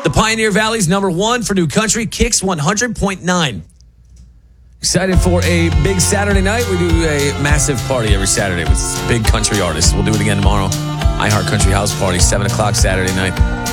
The Pioneer Valley's number one for new country, Kicks 100.9. Excited for a big Saturday night. We do a massive party every Saturday with big country artists. We'll do it again tomorrow. iHeart Country House Party, 7 o'clock Saturday night.